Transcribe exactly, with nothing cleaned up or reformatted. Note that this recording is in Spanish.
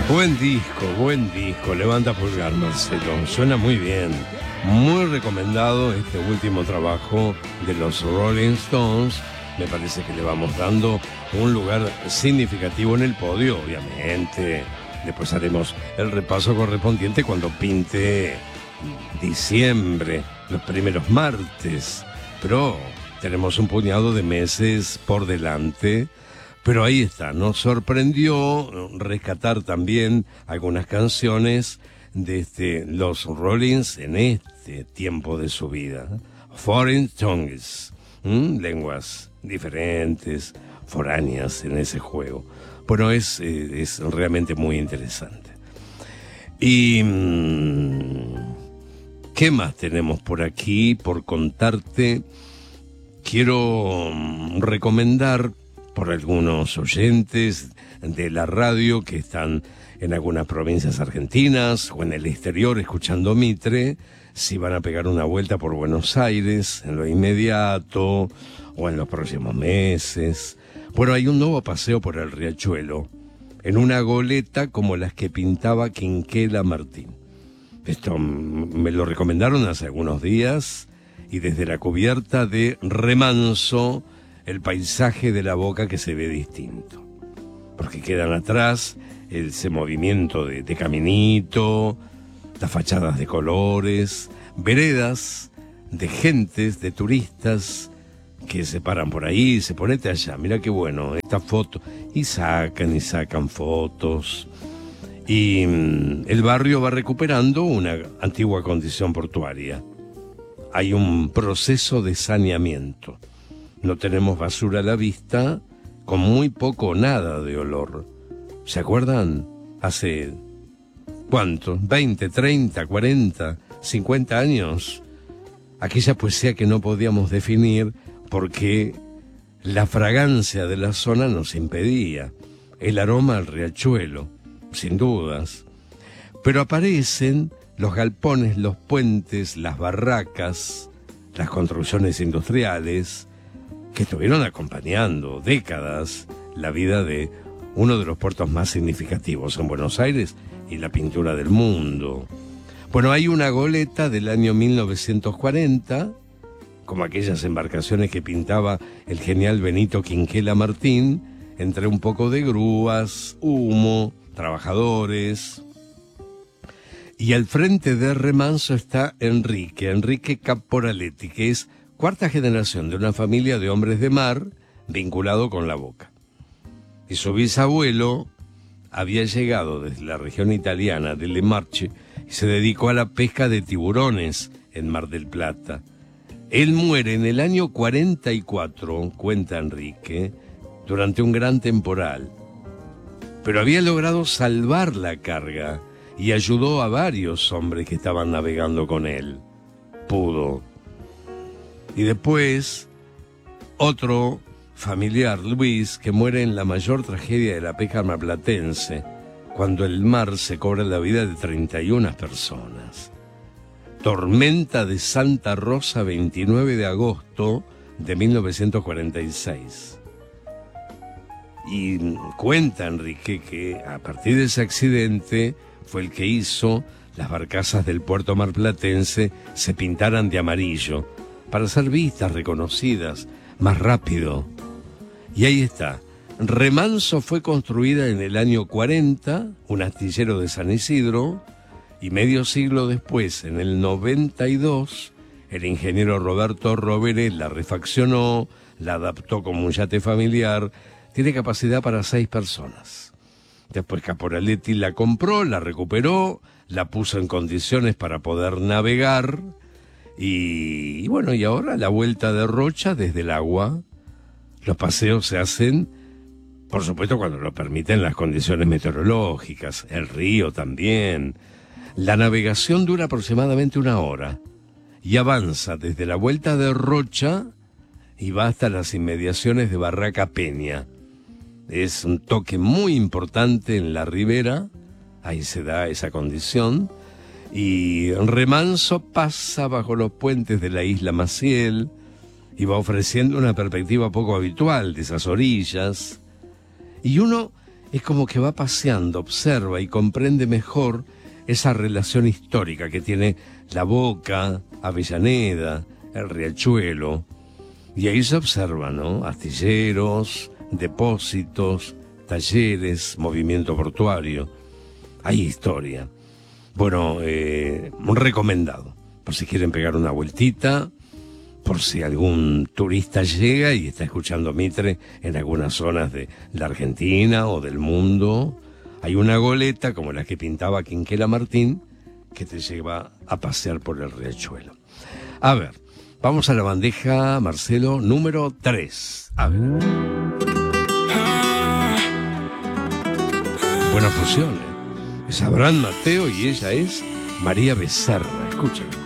Buen disco, buen disco. Levanta pulgar, Marcelo. Suena muy bien. Muy recomendado este último trabajo de los Rolling Stones. Me parece que le vamos dando un lugar significativo en el podio, obviamente. Después haremos el repaso correspondiente cuando pinte diciembre, los primeros martes. Pero tenemos un puñado de meses por delante. Pero ahí está, nos sorprendió rescatar también algunas canciones de este, los Rollins en este tiempo de su vida. Foreign Tongues, ¿m? lenguas diferentes, foráneas en ese juego. Bueno, es, eh, es realmente muy interesante. Y ¿qué más tenemos por aquí por contarte? Quiero recomendar por algunos oyentes de la radio que están en algunas provincias argentinas o en el exterior escuchando Mitre, si van a pegar una vuelta por Buenos Aires en lo inmediato o en los próximos meses. Bueno, hay un nuevo paseo por el Riachuelo, en una goleta como las que pintaba Quinquela Martín. Esto me lo recomendaron hace algunos días, y desde la cubierta de Remanso, el paisaje de la Boca que se ve distinto, porque quedan atrás ese movimiento de, de caminito, las fachadas de colores, veredas de gentes, de turistas que se paran por ahí, se ponete allá, mira qué bueno, esta foto, y sacan y sacan fotos, y mmm, el barrio va recuperando una antigua condición portuaria. Hay un proceso de saneamiento. No tenemos basura a la vista, con muy poco o nada de olor. ¿Se acuerdan? Hace, ¿cuánto? ¿veinte, treinta, cuarenta, cincuenta años? Aquella poesía que no podíamos definir porque la fragancia de la zona nos impedía. El aroma al riachuelo, sin dudas. Pero aparecen los galpones, los puentes, las barracas, las construcciones industriales, que estuvieron acompañando décadas la vida de uno de los puertos más significativos en Buenos Aires y la pintura del mundo. Bueno, hay una goleta del año mil novecientos cuarenta, como aquellas embarcaciones que pintaba el genial Benito Quinquela Martín, entre un poco de grúas, humo, trabajadores. Y al frente de Remanso está Enrique, Enrique Caporaletti, que es cuarta generación de una familia de hombres de mar vinculado con la Boca. Y su bisabuelo había llegado desde la región italiana de Le Marche y se dedicó a la pesca de tiburones en Mar del Plata. Él muere en el año cuarenta y cuatro, cuenta Enrique, durante un gran temporal. Pero había logrado salvar la carga y ayudó a varios hombres que estaban navegando con él. Pudo. Y después, otro familiar, Luis, que muere en la mayor tragedia de la pesca marplatense, cuando el mar se cobra la vida de treinta y una personas. Tormenta de Santa Rosa, veintinueve de agosto de mil novecientos cuarenta y seis. Y cuenta Enrique que a partir de ese accidente fue el que hizo las barcazas del puerto marplatense se pintaran de amarillo, para ser vistas, reconocidas, más rápido. Y ahí está. Remanso fue construida en el año cuarenta, un astillero de San Isidro, y medio siglo después, en el noventa y dos, el ingeniero Roberto Rovere la refaccionó, la adaptó como un yate familiar, tiene capacidad para seis personas. Después Caporaletti la compró, la recuperó, la puso en condiciones para poder navegar, y, y bueno, y ahora la vuelta de Rocha desde el agua. Los paseos se hacen, por supuesto, cuando lo permiten las condiciones meteorológicas, el río también. La navegación dura aproximadamente una hora y avanza desde la vuelta de Rocha y va hasta las inmediaciones de Barraca Peña. Es un toque muy importante en la ribera, ahí se da esa condición, y Remanso pasa bajo los puentes de la isla Maciel y va ofreciendo una perspectiva poco habitual de esas orillas, y uno es como que va paseando, observa y comprende mejor esa relación histórica que tiene La Boca, Avellaneda, el Riachuelo. Y ahí se observa, ¿no? Astilleros, depósitos, talleres, movimiento portuario. Hay historia. Bueno, eh, recomendado. Por si quieren pegar una vueltita, por si algún turista llega y está escuchando Mitre en algunas zonas de la Argentina o del mundo. Hay una goleta como la que pintaba Quinquela Martín que te lleva a pasear por el Riachuelo. A ver, vamos a la bandeja, Marcelo, número tres. A ver. Buena fusión, ¿eh? Es Abraham Mateo y ella es María Becerra. Escúchalo.